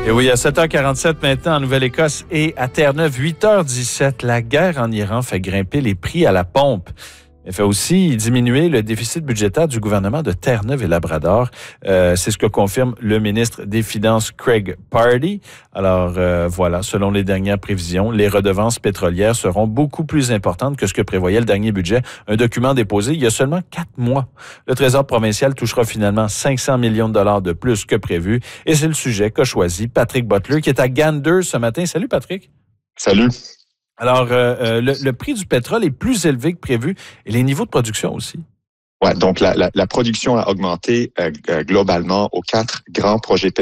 Et oui, à 7h47 maintenant en Nouvelle-Écosse et à Terre-Neuve, 8h17, la guerre en Iran fait grimper les prix à la pompe. Elle fait aussi diminuer le déficit budgétaire du gouvernement de Terre-Neuve et Labrador. C'est ce que confirme le ministre des Finances, Craig Pardee. Alors voilà, selon les dernières prévisions, les redevances pétrolières seront beaucoup plus importantes que ce que prévoyait le dernier budget. Un document déposé il y a seulement 4 mois. Le Trésor provincial touchera finalement 500 millions de dollars de plus que prévu. Et c'est le sujet qu'a choisi Patrick Butler, qui est à Gander ce matin. Salut Patrick. Salut. Alors, le prix du pétrole est plus élevé que prévu et les niveaux de production aussi. Ouais, donc la production a augmenté globalement aux 4 grands projets